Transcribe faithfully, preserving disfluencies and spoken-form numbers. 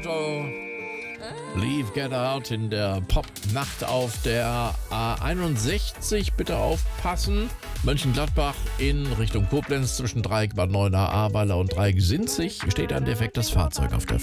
Auto. Leave, Get Out in der Popnacht auf der A einundsechzig. Bitte aufpassen. Mönchengladbach in Richtung Koblenz zwischen Dreieck Bad Neuenahr, Ahrweiler und Dreieck Sinzig steht ein defektes Fahrzeug auf der